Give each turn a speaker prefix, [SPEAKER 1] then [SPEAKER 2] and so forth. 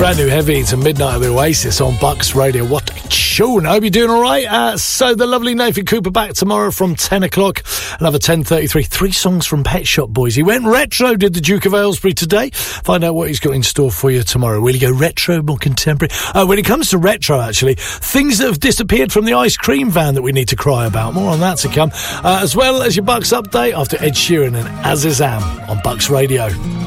[SPEAKER 1] Brand new heavy to Midnight of the Oasis on Bucks Radio. What a tune. I hope you're doing all right. So the lovely Nathan Cooper back tomorrow from 10 o'clock. Another 10:33. 3 songs from Pet Shop Boys. He went retro, did the Duke of Aylesbury today. Find out what he's got in store for you tomorrow. Will he go retro, more contemporary? When it comes to retro, actually, things that have disappeared from the ice cream van that we need to cry about. More on that to come. As well as your Bucks update after Ed Sheeran and Azizam on Bucks Radio.